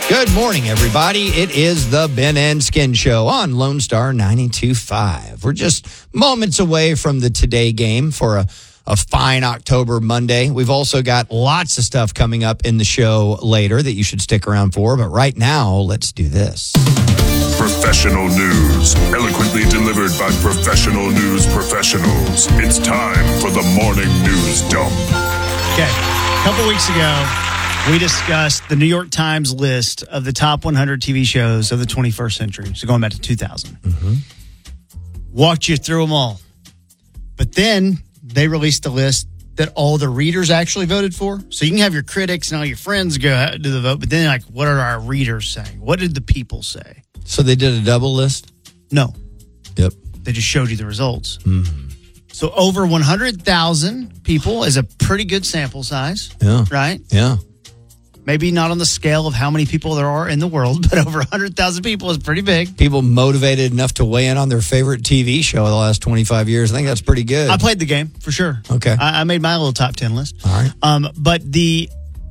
Good morning, everybody. It is the Ben and Skin Show on Lone Star 92.5. We're just moments away from the Today game for a fine October Monday. We've also got lots of stuff coming up in the show later that you should stick around for. But right now, let's do this. Professional news, eloquently delivered by professional news professionals. It's time for the morning news dump. Okay, a couple weeks ago, we discussed the New York Times list of the top 100 TV shows of the 21st century. So going back to 2000. Mm-hmm. Walked you through them all. But then they released a list that all the readers actually voted for. So you can have your critics and all your friends go out and do the vote. But then, like, what are our readers saying? What did the people say? So they did a double list? No. Yep. They just showed you the results. Mm-hmm. So over 100,000 people is a pretty good sample size. Yeah. Right? Yeah. Maybe not on the scale of how many people there are in the world, but over 100,000 people is pretty big. People motivated enough to weigh in on their favorite TV show of the last 25 years. I think that's pretty good. I played the game, for sure. Okay. I made my little top 10 list. All right. But the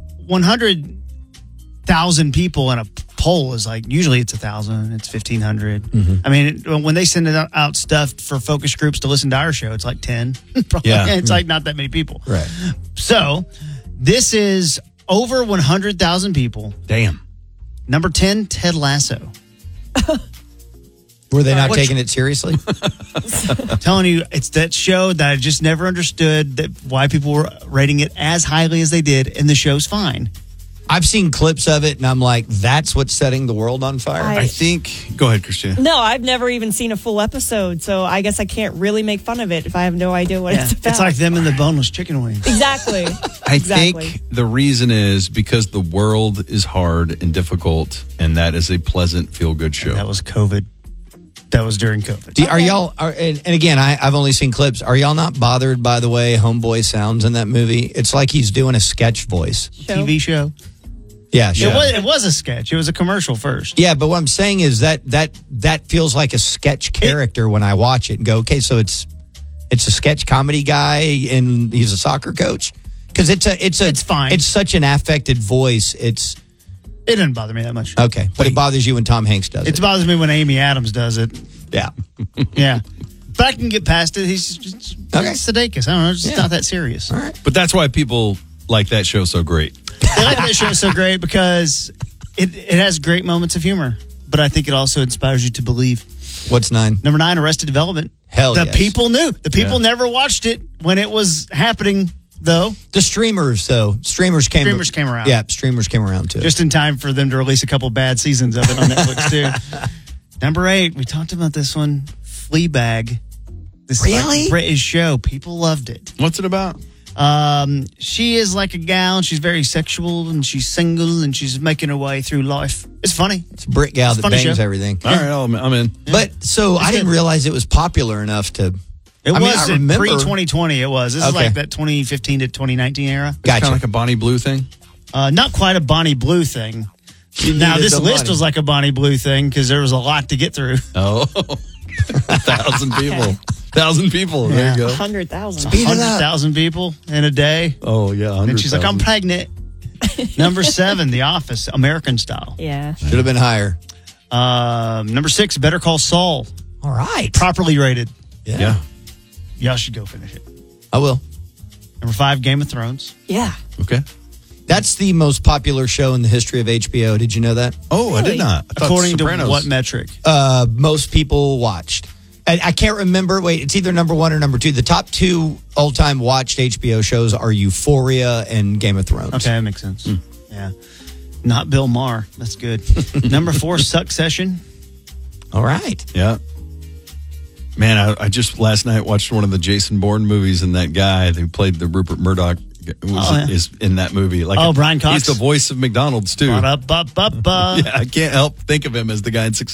100,000 people in a poll is like, usually it's 1,000, it's 1,500. Mm-hmm. I mean, when they send out stuff for focus groups to listen to our show, it's like 10. Yeah. It's like not that many people. Right. So this is over 100,000 people. Damn. Number 10, Ted Lasso. Were they not taking it seriously? I'm telling you, it's that show that I just never understood that why people were rating it as highly as they did, and the show's fine. I've seen clips of it, and I'm like, that's what's setting the world on fire? I think... Go ahead, Christina. No, I've never even seen a full episode, so I guess I can't really make fun of it if I have no idea what it's about. It's like them and the boneless chicken wings. Exactly. I think the reason is because the world is hard and difficult, and that is a pleasant, feel-good show. That was COVID. That was during COVID. Are y'all, and again, I've only seen clips. Are y'all not bothered by the way Homeboy sounds in that movie? It's like he's doing a sketch voice. TV show. Yeah, sure. It was a sketch. It was a commercial first. Yeah, but what I'm saying is that feels like a sketch character when I watch it and go, okay, so it's a sketch comedy guy and he's a soccer coach, because it's fine. It's such an affected voice. It doesn't bother me that much. Okay, but it bothers you when Tom Hanks does it. It bothers me when Amy Adams does it. Yeah, yeah. But I can get past it. He's just Sudeikis. I don't know. It's just not that serious. All right. But that's why people like that show so great. I like that show so great because it has great moments of humor, but I think it also inspires you to believe. What's 9? Number 9, Arrested Development. Hell The yes. people knew. The people never watched it when it was happening, though. The streamers, though. Streamers came around. Yeah, streamers came around, too. Just in time for them to release a couple bad seasons of it on Netflix, too. Number 8, we talked about this one, Fleabag. This Really? British show. People loved it. What's it about? She is like a gal, and she's very sexual, and she's single, and she's making her way through life. It's funny. It's a Brit gal that funny bangs show. everything. All right, I'm in. But so I didn't realize it was popular enough to. It I was remember pre-2020. It was. This is Okay. like that 2015 to 2019 era. It's Gotcha. kind of like a Bonnie Blue thing. Not quite a Bonnie Blue thing. She Now, needed this the list money. was like a Bonnie Blue thing because there was a lot to get through. Oh, 1,000 people. 1,000 people. There you go. 100,000. Speed it up. 100,000 people in a day. Oh, yeah. 100,000. And she's like, I'm pregnant. Number 7, The Office, American style. Yeah. Should have been higher. Number 6, Better Call Saul, All right. properly rated. Yeah. Y'all should go finish it. I will. Number 5, Game of Thrones. Yeah. Okay. That's the most popular show in the history of HBO. Did you know that? Oh, I did not. I thought According to Sopranos. what metric? Most people watched. I can't remember. Wait, it's either number 1 or number 2. The top 2 all-time watched HBO shows are Euphoria and Game of Thrones. Okay, that makes sense. Yeah. Not Bill Maher. That's good. Number 4, Succession. All right. Yeah. Man, I just last night watched one of the Jason Bourne movies, and that guy who played the Rupert Murdoch is in that movie. Like Brian Cox. He's the voice of McDonald's, too. Ba-da-ba-ba-ba. Yeah, I can't help think of him as the guy in Succession.